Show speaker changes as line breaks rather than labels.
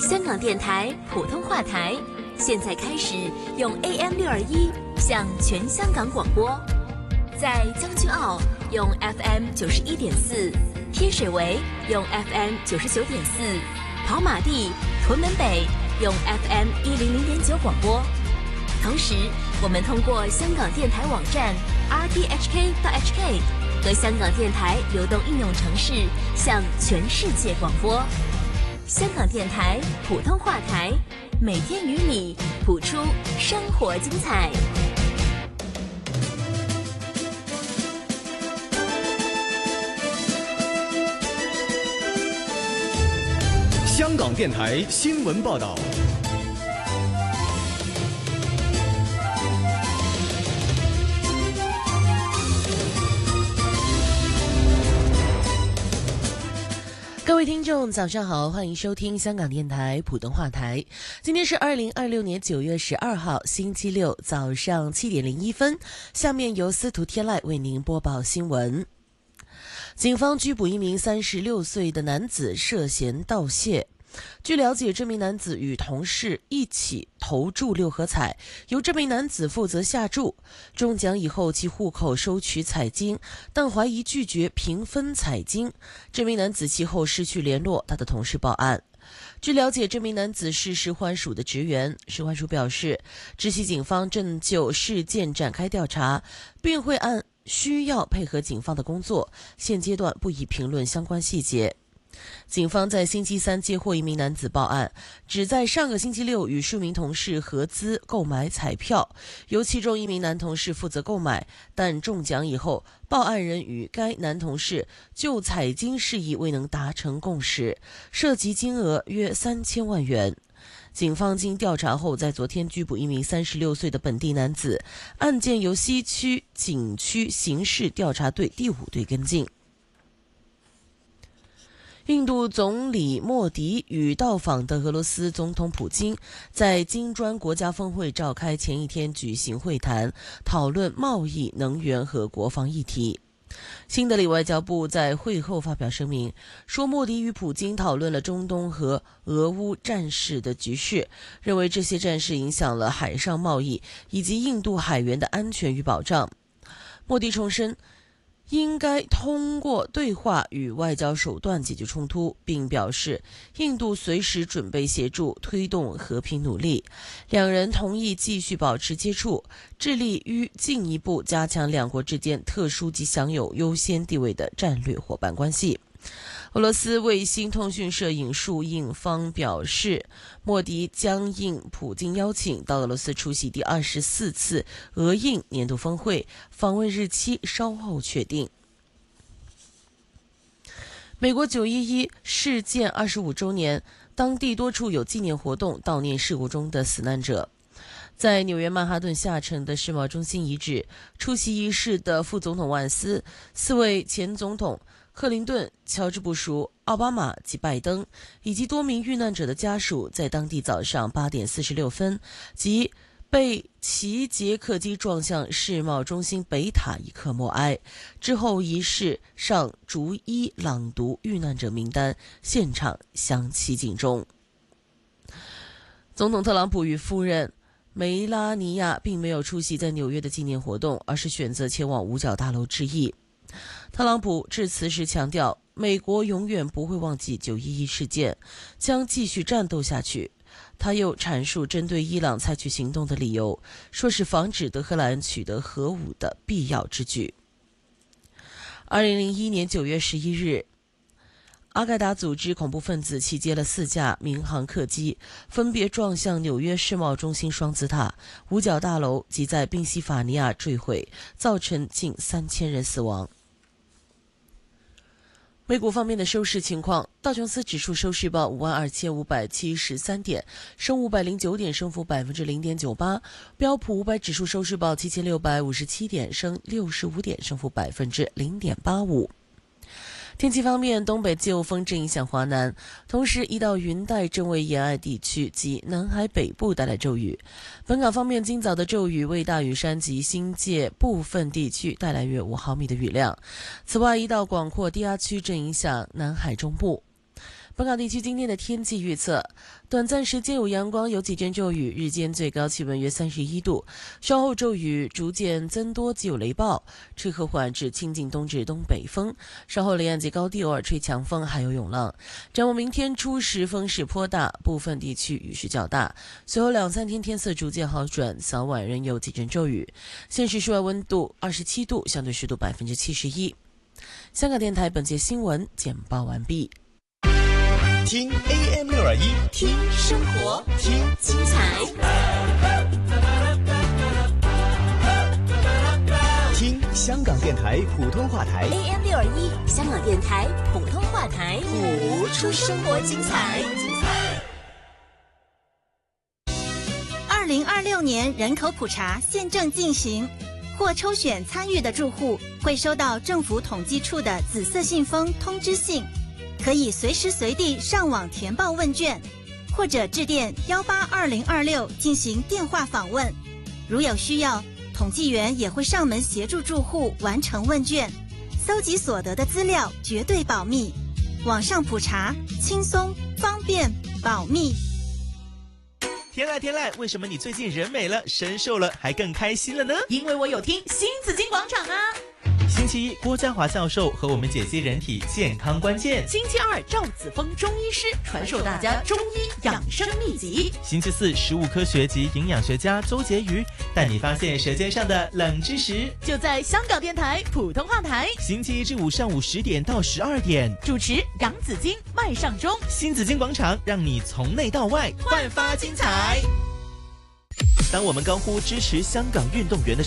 香港电台普通话台，现在开始用 AM621 向全香港广播。在将军澳用 FM91.4， 天水围用 FM99.4， 跑马地、屯门北用 FM100.9 广播。同时，我们通过香港电台网站 rthk.hk 和香港电台流动应用程式向全世界广播。香港电台普通话台，每天与你谱出生活精彩。
香港电台新闻报道。
各位听众早上好，欢迎收听香港电台普通话台。今天是2026年9月12号星期六早上7点01分，下面由司徒天籁为您播报新闻。警方拘捕一名36岁的男子涉嫌盗窃。据了解，这名男子与同事一起投注6合彩，由这名男子负责下注，中奖以后其户口收取彩金，但怀疑拒绝平分彩金。这名男子其后失去联络，他的同事报案。据了解，这名男子是食环署的职员。食环署表示，知悉警方正就事件展开调查，并会按需要配合警方的工作，现阶段不宜评论相关细节。警方在星期三接获一名男子报案，指在上个星期六与数名同事合资购买彩票，由其中一名男同事负责购买，但中奖以后，报案人与该男同事就彩金事宜未能达成共识，涉及金额约3000万元。警方经调查后，在昨天拘捕一名36岁的本地男子，案件由西区警区刑事调查队第5队跟进。印度总理莫迪与到访的俄罗斯总统普京在金砖国家峰会召开前一天举行会谈，讨论贸易、能源和国防议题。新德里外交部在会后发表声明，说莫迪与普京讨论了中东和俄乌战事的局势，认为这些战事影响了海上贸易以及印度海员的安全与保障。莫迪重申，应该通过对话与外交手段解决冲突，并表示印度随时准备协助推动和平努力。两人同意继续保持接触，致力于进一步加强两国之间特殊及享有优先地位的战略伙伴关系。俄罗斯卫星通讯社引述印方表示，莫迪将应普京邀请到俄罗斯出席第24次俄印年度峰会，访问日期稍后确定。美国911事件25周年，当地多处有纪念活动悼念事故中的死难者。在纽约曼哈顿下城的世贸中心遗址，出席仪式的副总统万斯、4位前总统克林顿、乔治·布殊、奥巴马及拜登，以及多名遇难者的家属，在当地早上8点46分即被其捷克机撞向世贸中心北塔一刻默哀。之后仪式上逐一朗读遇难者名单，现场响起警钟。总统特朗普与夫人梅拉尼亚并没有出席在纽约的纪念活动，而是选择前往五角大楼致意。特朗普致辞时强调，美国永远不会忘记911事件，将继续战斗下去。他又阐述针对伊朗采取行动的理由，说是防止德黑兰取得核武的必要之举。2001年9月11日，阿盖达组织恐怖分子袭击了4架民航客机，分别撞向纽约世贸中心双子塔、五角大楼及在宾夕法尼亚坠毁，造成近3000人死亡。美股方面的收市情况，道琼斯指数收市报52573点，升509点，升幅0.98%；标普500指数收市报7657点，升65点，升幅0.85%。天气方面，东北季候风正影响华南，同时一道云带正为沿岸地区及南海北部带来骤雨。本港方面，今早的骤雨为大屿山及新界部分地区带来约5毫米的雨量。此外，一道广阔低压区正影响南海中部。 本港地区今天的天气预测，短暂时间有阳光，有几阵骤雨，日间最高气温约31度，稍后骤雨逐渐增多，及有雷暴，吹和缓至清劲东至东北风，稍后离岸及高地偶尔吹强风，还有涌浪。展望明天初时风势颇大，部分地区雨势较大，随后2-3天天色逐渐好转，早晚仍有几阵骤雨。现时室外温度27度，相对湿度71%。香港电台本节新闻简报完毕。
听 AM621，
听生活，听精彩，
听香港电台普通话台
AM621，香港电台普通话台，
谱
出生活精彩。
2026年人口普查现正进行，或抽选参与的住户会收到政府统计处的紫色信封通知信，可以随时随地上网填报问卷，或者致电182026进行电话访问。如有需要，统计员也会上门协助住户完成问卷，搜集所得的资料绝对保密。网上普查轻松、方便、保密。
天籁，天籁，为什么你最近人美了，身瘦了，还更开心了呢？
因为我有听新紫金广场啊。
星期一，郭家华教授和我们解析人体健康关键。
星期二，赵子峰中医师传授大家中医养生秘籍。
星期四，食物科学及营养学家周婕妤带你发现舌尖上的冷知识，
就在香港电台普通话台。
星期一至五上午10点到12点，
主持杨紫金、麦尚中。
新紫金广场，让你从内到外焕发精彩。当我们高呼支持香港运动员的